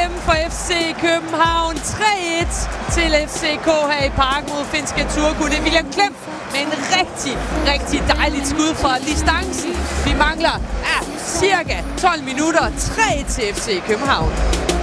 hjemme for FC København. 3-1 til FCK her i parken mod finske Turku. Det er William Klem med en rigtig dejligt skud fra distancen. Vi mangler cirka 12 minutter. 3 til FC København.